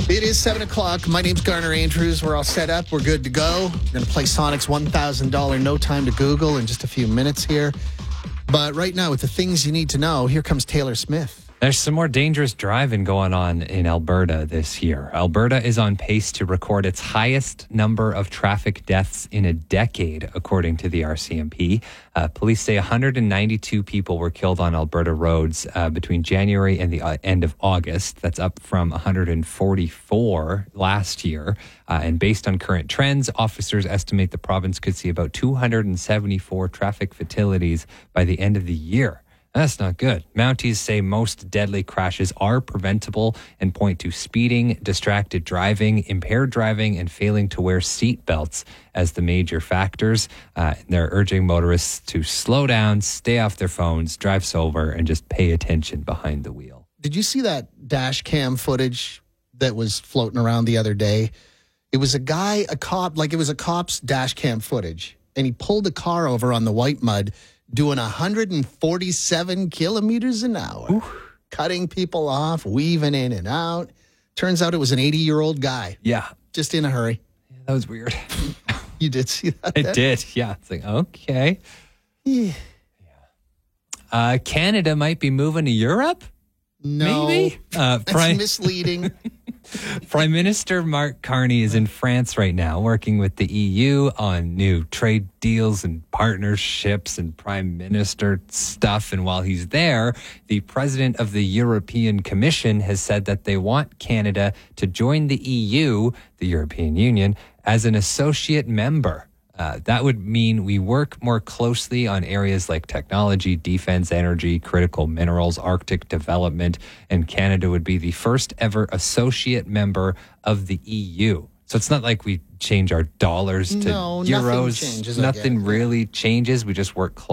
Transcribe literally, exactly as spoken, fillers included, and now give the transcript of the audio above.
It is seven o'clock. My name's Garner Andrews. We're all set up. We're good to go. We're going to play Sonic's one thousand dollars No Time to Google in just a few minutes here. But right now, with the things you need to know, here comes Taylor Smith. There's some more dangerous driving going on in Alberta this year. Alberta is on pace to record its highest number of traffic deaths in a decade, according to the R C M P. Uh, police say one hundred ninety-two people were killed on Alberta roads uh, between January and the uh, end of August. That's up from one hundred forty-four last year. Uh, and based on current trends, officers estimate the province could see about two hundred seventy-four traffic fatalities by the end of the year. That's not good. Mounties say most deadly crashes are preventable and point to speeding, distracted driving, impaired driving, and failing to wear seat belts as the major factors. Uh, they're urging motorists to slow down, stay off their phones, drive sober, and just pay attention behind the wheel. Did you see that dash cam footage that was floating around the other day? It was a guy, a cop, like it was a cop's dash cam footage, and he pulled a car over on the white mud doing one hundred forty-seven kilometers an hour, Ooh. cutting people off, weaving in and out. Turns out it was an eighty-year-old guy. Yeah. Just in a hurry. Yeah, that was weird. You did see that? I then? did, yeah. It's like, okay. Yeah. Uh, Canada might be moving to Europe? No. Maybe? Uh, That's Prime, misleading. Prime Minister Mark Carney is in France right now, working with the E U on new trade deals and partnerships and prime minister stuff. And while he's there, the president of the European Commission has said that they want Canada to join the E U, the European Union, as an associate member. Uh, that would mean we work more closely on areas like technology, defense, energy, critical minerals, Arctic development, and Canada would be the first ever associate member of the E U. So it's not like we change our dollars to no, euros. Nothing changes. Nothing really changes. We just work closely.